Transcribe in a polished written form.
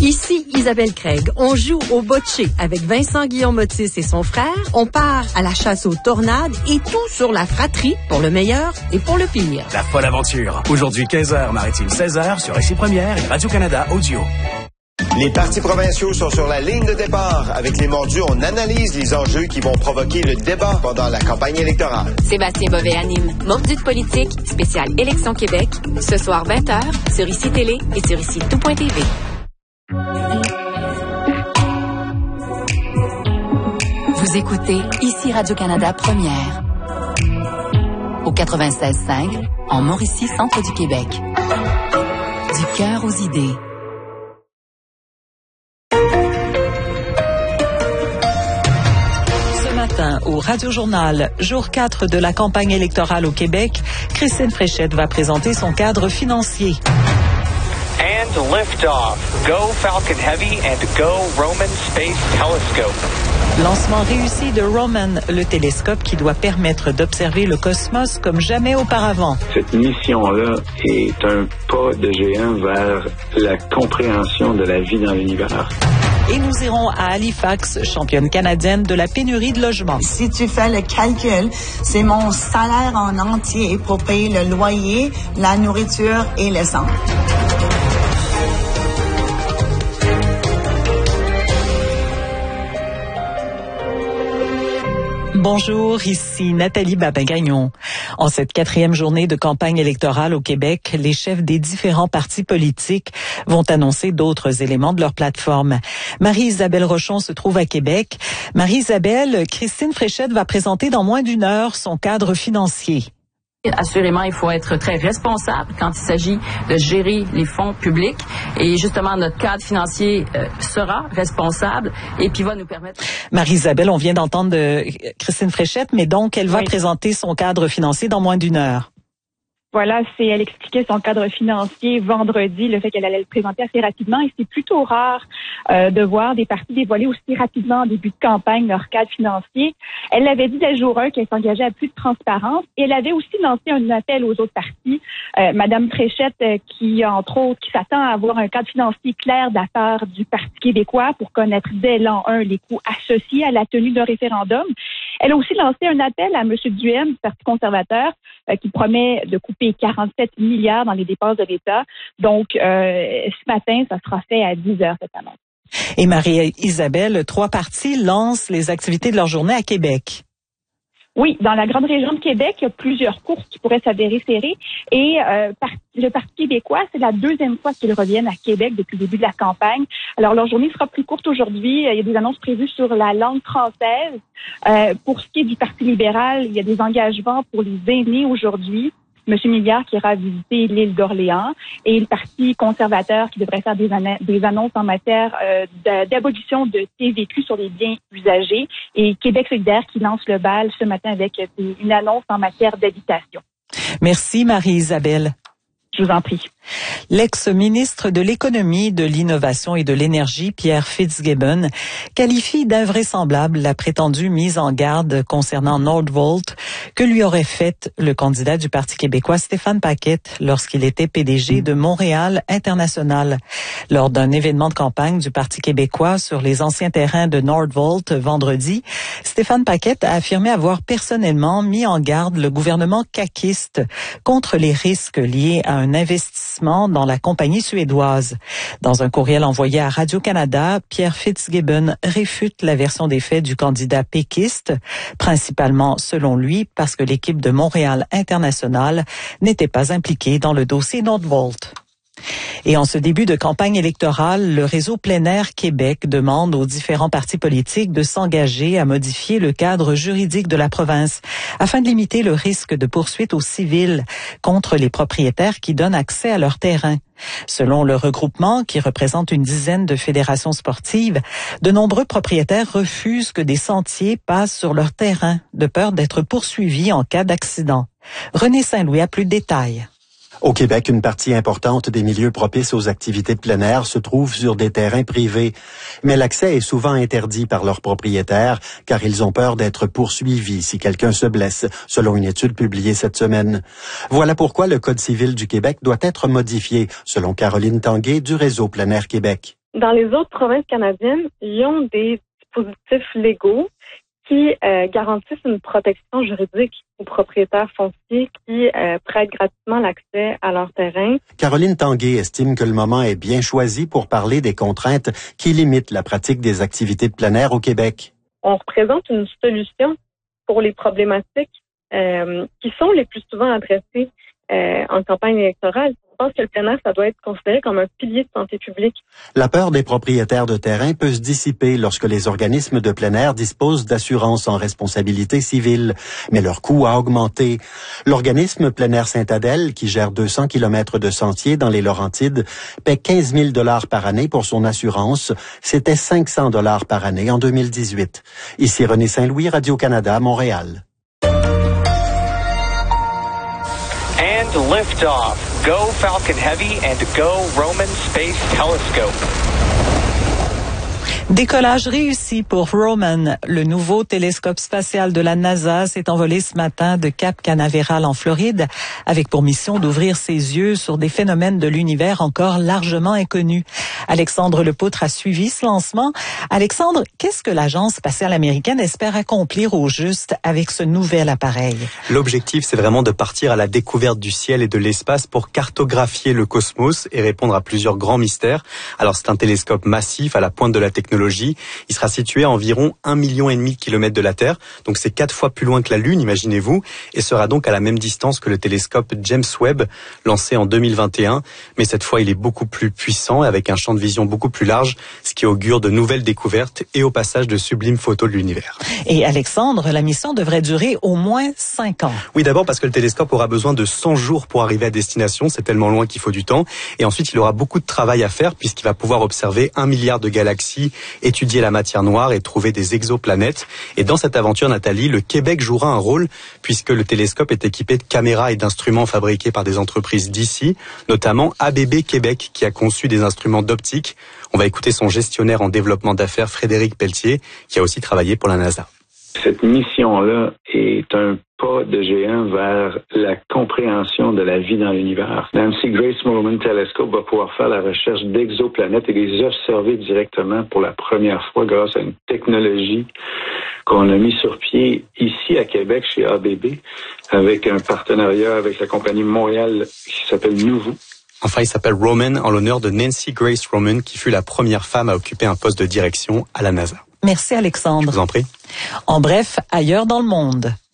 Ici Isabelle Craig. On joue au bocce avec Vincent Guillaume-Otis et son frère. On part à la chasse aux tornades et tout sur la fratrie pour le meilleur et pour le pire. La folle aventure. Aujourd'hui 15h, Maritime 16h sur Récit Première et Radio-Canada Audio. Les partis provinciaux sont sur la ligne de départ. Avec les mordus, on analyse les enjeux qui vont provoquer le débat pendant la campagne électorale. Sébastien Bovet anime Mordus de politique, spécial Élection Québec, ce soir 20h, sur ICI Télé et sur ICI Tout.tv. Vous écoutez ICI Radio-Canada Première. Au 96.5, en Mauricie, centre du Québec. Du cœur aux idées. Au Radio-Journal, jour 4 de la campagne électorale au Québec, Christine Fréchette va présenter son cadre financier. And lift-off. Go Falcon Heavy and go Roman Space Telescope. Lancement réussi de Roman, le télescope qui doit permettre d'observer le cosmos comme jamais auparavant. Cette mission-là est un pas de géant vers la compréhension de la vie dans l'univers. Et nous irons à Halifax, championne canadienne de la pénurie de logements. Si tu fais le calcul, c'est mon salaire en entier pour payer le loyer, la nourriture et l'essence. Bonjour, ici Nathalie Babin-Gagnon. En cette 4e journée de campagne électorale au Québec, les chefs des différents partis politiques vont annoncer d'autres éléments de leur plateforme. Marie-Isabelle Rochon se trouve à Québec. Marie-Isabelle, Christine Fréchette va présenter dans moins d'une heure son cadre financier. Assurément, il faut être très responsable quand il s'agit de gérer les fonds publics. Et justement, notre cadre financier sera responsable et puis va nous permettre... Marie-Isabelle, on vient d'entendre Christine Fréchette, mais donc elle va présenter son cadre financier dans moins d'une heure. Voilà, elle expliquait son cadre financier vendredi, le fait qu'elle allait le présenter assez rapidement. Et c'est plutôt rare de voir des partis dévoiler aussi rapidement en début de campagne leur cadre financier. Elle l'avait dit dès le jour 1 qu'elle s'engageait à plus de transparence. Et elle avait aussi lancé un appel aux autres partis. Madame Fréchette, qui s'attend à avoir un cadre financier clair de la part du Parti québécois pour connaître dès l'an 1 les coûts associés à la tenue d'un référendum. Elle a aussi lancé un appel à M. Duhem, du Parti conservateur, qui promet de couper 47 milliards dans les dépenses de l'État. Donc, ce matin, ça sera fait à 10 heures cette annonce. Et Marie-Isabelle, 3 partis lancent les activités de leur journée à Québec. Oui, dans la grande région de Québec, il y a plusieurs courses qui pourraient s'avérer serrées. Et le Parti québécois, c'est la 2e fois qu'ils reviennent à Québec depuis le début de la campagne. Alors, leur journée sera plus courte aujourd'hui. Il y a des annonces prévues sur la langue française. Pour ce qui est du Parti libéral, il y a des engagements pour les aînés aujourd'hui. M. Milliard qui ira visiter l'île d'Orléans et le Parti conservateur qui devrait faire des annonces en matière d'abolition de TVQ sur les biens usagés et Québec solidaire qui lance le bal ce matin avec une annonce en matière d'habitation. Merci Marie-Isabelle. Je vous en prie. L'ex-ministre de l'Économie, de l'Innovation et de l'Énergie, Pierre Fitzgibbon, qualifie d'invraisemblable la prétendue mise en garde concernant Nordvolt que lui aurait faite le candidat du Parti québécois Stéphane Paquette lorsqu'il était PDG de Montréal International. Lors d'un événement de campagne du Parti québécois sur les anciens terrains de Nordvolt vendredi, Stéphane Paquette a affirmé avoir personnellement mis en garde le gouvernement caquiste contre les risques liés à un investissement dans la compagnie suédoise. Dans un courriel envoyé à Radio-Canada, Pierre Fitzgibbon réfute la version des faits du candidat péquiste, principalement, selon lui, parce que l'équipe de Montréal International n'était pas impliquée dans le dossier Nordvolt. Et en ce début de campagne électorale, le réseau Plein Air Québec demande aux différents partis politiques de s'engager à modifier le cadre juridique de la province afin de limiter le risque de poursuite au civil contre les propriétaires qui donnent accès à leur terrain. Selon le regroupement, qui représente une dizaine de fédérations sportives, de nombreux propriétaires refusent que des sentiers passent sur leur terrain de peur d'être poursuivis en cas d'accident. René Saint-Louis a plus de détails. Au Québec, une partie importante des milieux propices aux activités de plein air se trouve sur des terrains privés. Mais l'accès est souvent interdit par leurs propriétaires car ils ont peur d'être poursuivis si quelqu'un se blesse, selon une étude publiée cette semaine. Voilà pourquoi le Code civil du Québec doit être modifié, selon Caroline Tanguay du réseau Plein Air Québec. dans les autres provinces canadiennes, ils ont des dispositifs légaux qui garantissent une protection juridique aux propriétaires fonciers qui prêtent gratuitement l'accès à leur terrain. Caroline Tanguay estime que le moment est bien choisi pour parler des contraintes qui limitent la pratique des activités de plein air au Québec. On représente une solution pour les problématiques qui sont les plus souvent adressées en campagne électorale. Je pense que le plein air, ça doit être considéré comme un pilier de santé publique. La peur des propriétaires de terrain peut se dissiper lorsque les organismes de plein air disposent d'assurances en responsabilité civile, mais leur coût a augmenté. L'organisme Plein Air Saint-Adèle, qui gère 200 km de sentiers dans les Laurentides, paie 15 000 $ par année pour son assurance. C'était 500 $ par année en 2018. Ici René Saint-Louis, Radio-Canada, Montréal. And liftoff. Go Falcon Heavy and go Roman Space Telescope. Décollage réussi pour Roman. Le nouveau télescope spatial de la NASA s'est envolé ce matin de Cap Canaveral en Floride avec pour mission d'ouvrir ses yeux sur des phénomènes de l'univers encore largement inconnus. Alexandre Lepoutre a suivi ce lancement. Alexandre, qu'est-ce que l'Agence spatiale américaine espère accomplir au juste avec ce nouvel appareil? L'objectif, c'est vraiment de partir à la découverte du ciel et de l'espace pour cartographier le cosmos et répondre à plusieurs grands mystères. Alors, c'est un télescope massif à la pointe de la technologie. Il sera situé à environ 1,5 million de kilomètres de la Terre, donc c'est 4 fois plus loin que la Lune, imaginez-vous, et sera donc à la même distance que le télescope James Webb, lancé en 2021, mais cette fois il est beaucoup plus puissant et avec un champ de vision beaucoup plus large, ce qui augure de nouvelles découvertes et au passage de sublimes photos de l'univers. Et Alexandre, la mission devrait durer au moins 5 ans. Oui, d'abord parce que le télescope aura besoin de 100 jours pour arriver à destination, c'est tellement loin qu'il faut du temps, et ensuite il aura beaucoup de travail à faire puisqu'il va pouvoir observer 1 milliard de galaxies, étudier la matière noire et trouver des exoplanètes. Et dans cette aventure, Nathalie, le Québec jouera un rôle puisque le télescope est équipé de caméras et d'instruments fabriqués par des entreprises d'ici, notamment ABB Québec qui a conçu des instruments d'optique. On va écouter son gestionnaire en développement d'affaires, Frédéric Pelletier, qui a aussi travaillé pour la NASA. Cette mission-là est un pas de géant vers la compréhension de la vie dans l'univers. Nancy Grace Moorman Telescope va pouvoir faire la recherche d'exoplanètes et les observer directement pour la première fois grâce à une technologie qu'on a mis sur pied ici à Québec chez ABB avec un partenariat avec la compagnie Montréal qui s'appelle Nouveau. Enfin, il s'appelle Roman en l'honneur de Nancy Grace Roman qui fut la première femme à occuper un poste de direction à la NASA. Merci Alexandre. Je vous en prie. En bref, ailleurs dans le monde.